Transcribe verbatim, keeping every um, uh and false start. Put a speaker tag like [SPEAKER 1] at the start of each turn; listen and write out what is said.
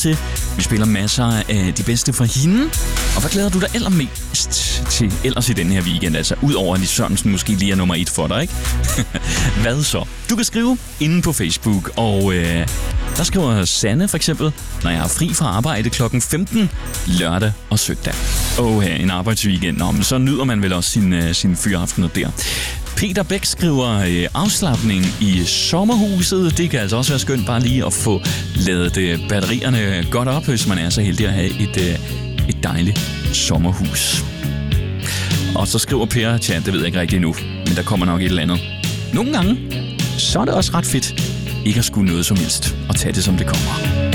[SPEAKER 1] til. Vi spiller masser af de bedste fra hende. Og hvad glæder du dig allermest til ellers i den her weekend? Altså, udover at Lis Sørensen måske lige er nummer et for dig, ikke? Hvad så? Du kan skrive inde på Facebook, og øh, der skriver Sanne for eksempel, når jeg er fri fra arbejde klokken femten lørdag og søndag. Åh, en arbejdsweekend. Nå, men så nyder man vel også sin, øh, sin fyraftener der. Peter Bæk skriver øh, afslapning i sommerhuset. Det kan altså også være skønt bare lige at få ladet øh, batterierne godt op, hvis man er så heldig at have et, øh, et dejligt sommerhus. Og så skriver Per, tja, det ved jeg ikke rigtig endnu, men der kommer nok et eller andet. Nogle gange, så er det også ret fedt ikke at skulle noget som helst og tage det, som det kommer.